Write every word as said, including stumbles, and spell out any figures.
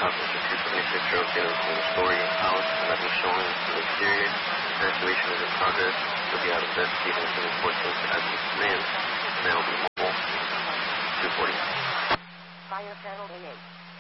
Falcon six two seven six zero zero to the story house, and that is showing to the exterior. Evacuation is in progress. You'll be out of bed Stephen seven fourteen to as you command, and that will be mobile two forty. Fire panel A eight.